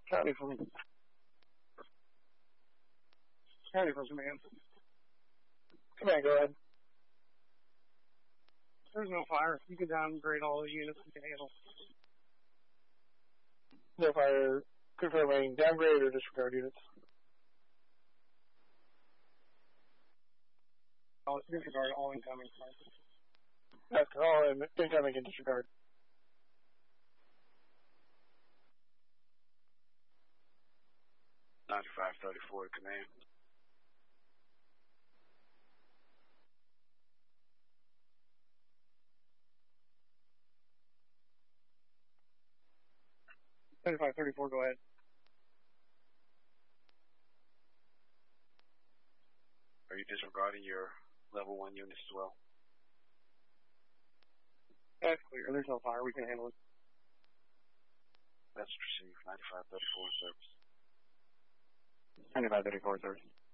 County from command. Command, go ahead. There's no fire. You can downgrade all the units you can handle. No fire. Confirming downgrade or disregard units. I'll disregard all incoming fire. That's all incoming and disregard. $9534 to command. $3534, go ahead. Are you disregarding your level 1 units as well? That's clear. There's no fire. We can handle it. That's received. 9534 service. 9534 service.